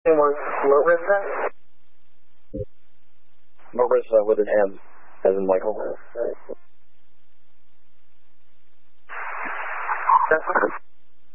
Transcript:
Marissa? Marissa with an M, as in Michael. That's